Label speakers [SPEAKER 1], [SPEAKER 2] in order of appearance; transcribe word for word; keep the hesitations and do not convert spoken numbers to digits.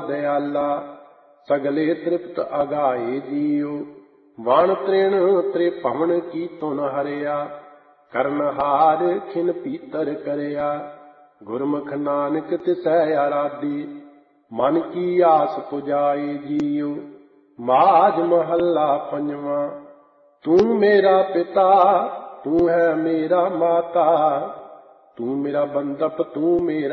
[SPEAKER 1] दयाला सगले तृप्त अगाए जियो। वाण तृण त्रिभुवन की तुन हरिया करनहार खिन पीतर करया। गुरमुख नानक तिसै आराधी मन की आस पुजाए जियो। माज महला पंजवा। तू मेरा पिता तू है मेरा माता तू मेरा बंदप तू मेरा